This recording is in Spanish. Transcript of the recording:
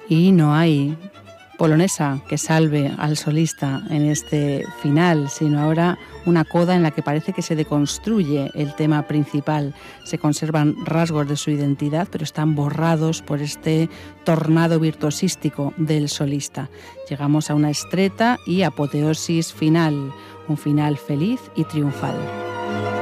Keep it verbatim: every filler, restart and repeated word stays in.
Y no hay polonesa que salve al solista en este final, sino ahora una coda en la que parece que se deconstruye el tema principal. Se conservan rasgos de su identidad, pero están borrados por este tornado virtuosístico del solista. Llegamos a una estreta y apoteosis final, un final feliz y triunfal.